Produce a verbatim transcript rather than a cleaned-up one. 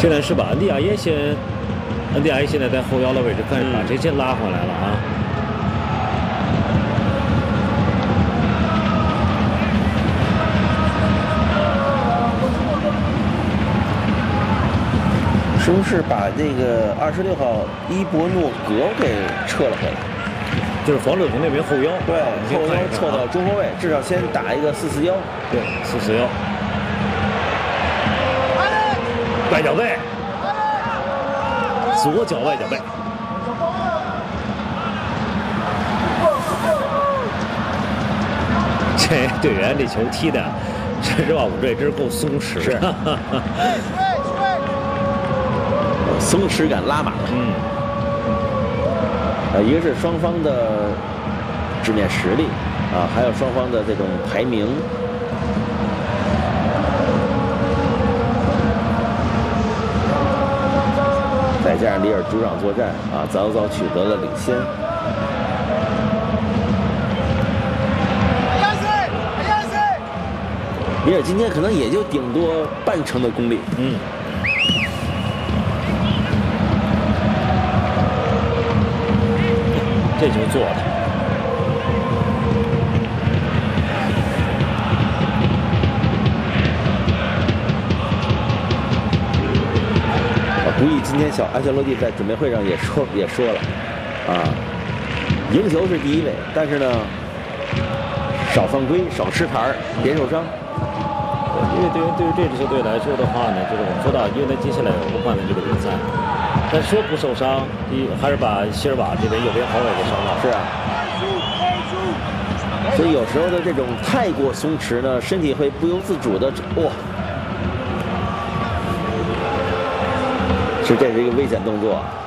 现在是把恩迪亚耶先，恩迪亚耶现在在后腰的位置，看把这些拉回来了啊。 是不是把这个二十六号伊博诺格给撤了回来？ 就是防守从那边后腰， 对，后腰撤到中后卫，至少先打一个四四幺。 对，四四幺。外脚背，左脚外脚背。这队员这球踢的，说实话，我这真是够松弛。 是。松弛感拉满了。 嗯。 呃，一个是双方的纸面实力啊，还有双方的这种排名。再加上里尔主场作战啊，早早取得了领先。里尔今天可能也就顶多半程的功力。 嗯。这球做的。 估计今天小安切洛蒂在准备会上也说也说了，啊，赢球是第一位，但是呢，少犯规，少吃牌，别受伤。 因为对于对于这支球队来说的话呢，就是我们说到，因为他接下来有欧冠的这个比赛，但说不受伤，一还是把希尔瓦这边右边后卫给伤了。 是啊。所以有时候的这种太过松弛呢，身体会不由自主的哇。是，这是一个危险动作。